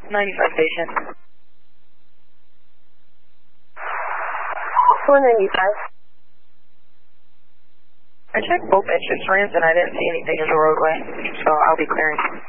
95 station. 495. I checked both entrance ramps and I didn't see anything in the roadway, so I'll be clearing.